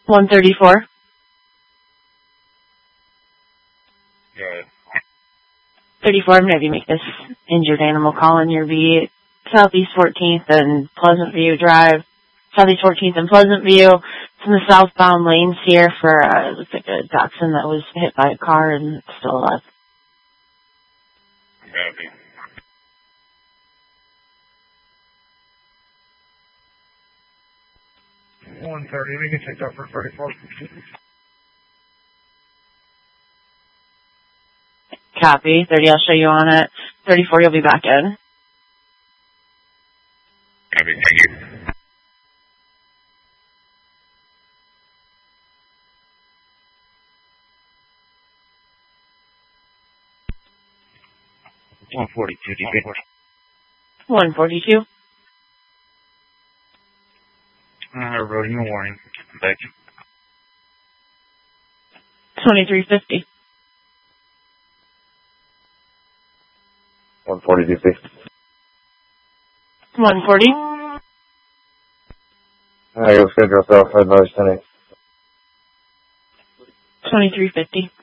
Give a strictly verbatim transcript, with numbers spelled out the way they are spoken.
one thirty-four. Go ahead. thirty-four, I'm going to make this injured animal call in your beat. Southeast fourteenth and Pleasant View Drive. Southeast fourteenth and Pleasant View. It's in the southbound lanes here for, uh, it looks like a dachshund that was hit by a car and still alive. Copy. one thirty, we can take that for thirty-four. Copy. thirty, I'll show you on it. thirty-four, you'll be back in. Copy, thank you. one forty-two, D P. one forty-two. Uh, roading a warning. Back. twenty-three fifty. one forty-two fifty. one forty. Alright, go schedule yourself for advice tonight. twenty-three fifty.